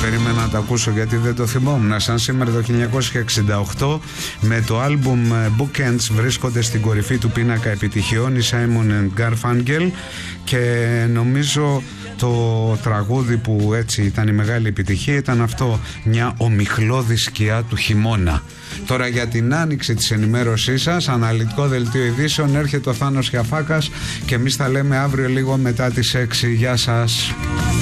περίμενα να το ακούσω γιατί δεν το θυμόμουν. Σαν σήμερα το 1968 με το άλμπουμ Bookends βρίσκονται στην κορυφή του πίνακα επιτυχιών οι Simon & Garfunkel, και νομίζω το τραγούδι που έτσι ήταν η μεγάλη επιτυχία ήταν αυτό, μια ομιχλώδη σκιά του χειμώνα. Τώρα για την άνοιξη της ενημέρωσής σας, αναλυτικό δελτίο ειδήσεων, έρχεται ο Θάνος Γιαφάκας και εμείς θα λέμε αύριο λίγο μετά τις 6. Γεια σας.